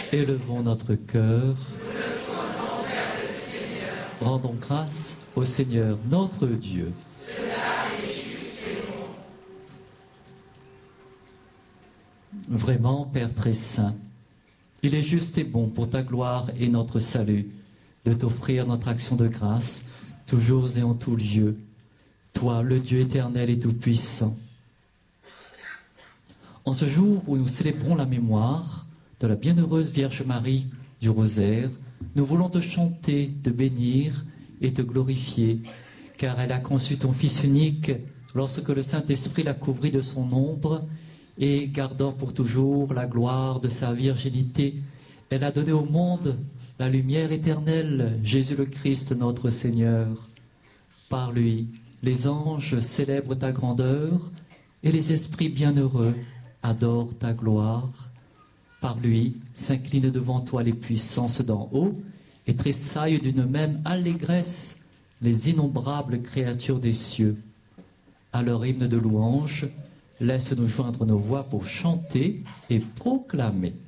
Élevons notre cœur. Rendons grâce au Seigneur notre Dieu. Vraiment, Père très saint, il est juste et bon pour ta gloire et notre salut de t'offrir notre action de grâce, toujours et en tout lieu, toi, le Dieu éternel et tout-puissant. En ce jour où nous célébrons la mémoire de la bienheureuse Vierge Marie du Rosaire, nous voulons te chanter, te bénir et te glorifier, car elle a conçu ton Fils unique lorsque le Saint-Esprit l'a couvrit de son ombre, et gardant pour toujours la gloire de sa virginité, elle a donné au monde la lumière éternelle, Jésus le Christ notre Seigneur. Par lui, les anges célèbrent ta grandeur et les esprits bienheureux adorent ta gloire. Par lui s'inclinent devant toi les puissances d'en haut et tressaillent d'une même allégresse les innombrables créatures des cieux. À leur hymne de louange, laisse-nous joindre nos voix pour chanter et proclamer.